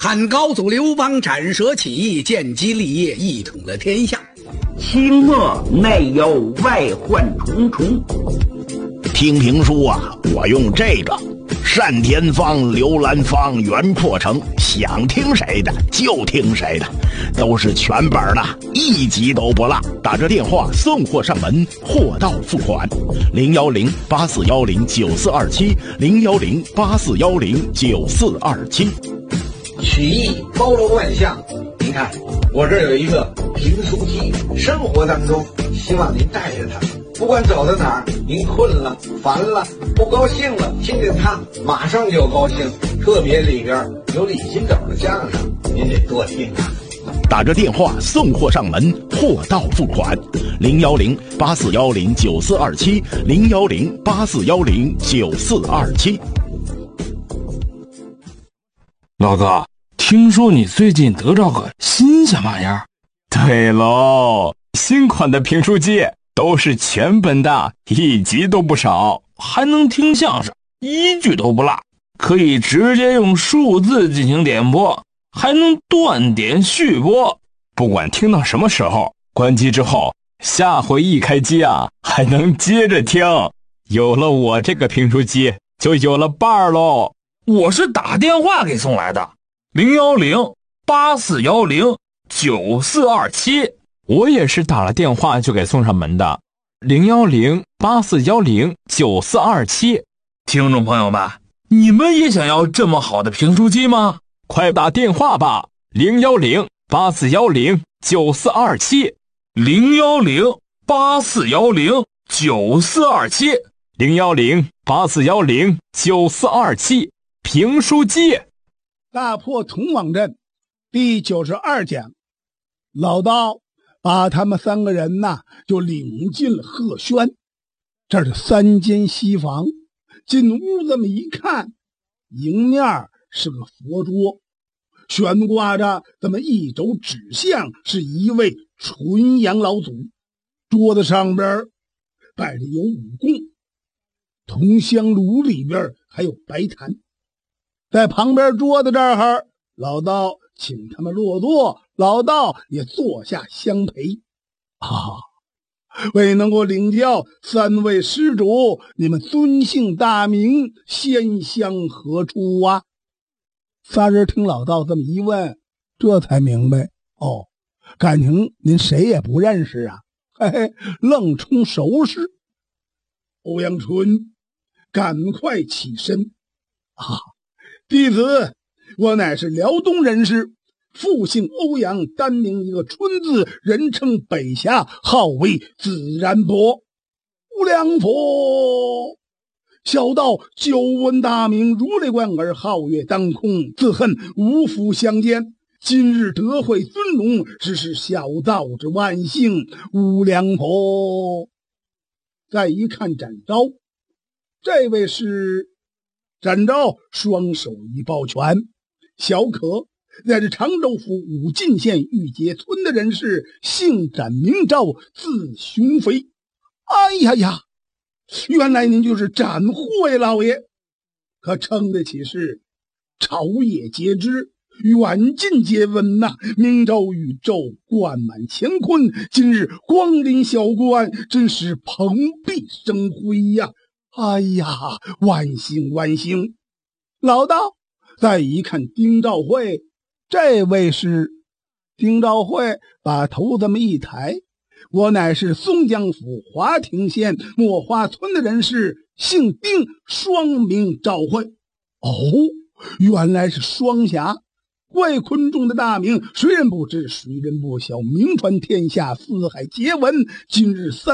汉高祖刘邦斩蛇起义，建基立业，一统了天下。 清末内忧外患重重。 听评书啊，我用这个单田芳、刘兰芳、袁阔成，想听谁的就听谁的，都是全本的，一集都不落。打着电话送货上门，货到付款。010-8410-9427 010-8410-9427。 曲艺包罗万象，您看我这儿有一个评书机，生活当中希望您带着它，不管走到哪儿，您困了、烦了、不高兴了，听听它，马上就高兴。特别里边有李金斗的相声，您得多听啊。 打着电话送货上门，货到付款。010-8410-9427 010-8410-9427。 老哥，听说你最近得着个新鲜玩意儿？ 对喽，新款的评书机都是全本的，一集都不少， 还能听相声，一句都不落，可以直接用数字进行点播，还能断点续播。 不管听到什么时候，关机之后，下回一开机啊，还能接着听。有了我这个评书机，就有了伴儿喽。 我是打电话给送来的，010-8410-9427。 我也是打了电话就给送上门的，010-8410-9427。 听众朋友们，你们也想要这么好的评书机吗？ 快打电话吧，010-8410-9427 010-8410-9427 010-8410-9427。评书机。 大破铜王镇第92讲，老道把他们三个人就领进了鹤轩。这是3间西房，进屋这么一看，迎面是个佛桌，悬挂着这么一轴纸像，是一位纯阳老祖。桌子上边摆着有5供，铜香炉里边还有白檀。在旁边桌子这儿，老道请他们落座，老道也坐下相陪。未能够领教3位施主，你们尊姓大名，仙乡何处啊？3人听老道这么一问，这才明白，感情您谁也不认识啊，愣充熟识。欧阳春赶快起身，弟子我乃是辽东人士，父姓欧阳，单名一个春字，人称北侠，号为自然伯。无量佛，小道久闻大名，如雷贯耳，皓月当空，自恨无福相见。今日得会尊荣，实是小道之万幸。无量佛。再一看展昭，这位是展昭，双手一抱拳。小可在这常州府武进县玉碣村的人士，姓展名昭，字雄飞。哎呀，原来您就是展惠老爷，可称得起是朝野皆知，远近皆闻呐。明朝宇宙，冠满乾坤，今日光临小官，真是蓬荜生辉呀！哎呀，万幸万幸！老道再一看丁兆会，这位是丁兆会，把头这么一抬，我乃是松江府华亭县墨花村的人士，姓丁，双名兆会。原来是双侠，怪昆仲的大名，谁人不知，谁人不晓，名传天下，四海皆闻。今日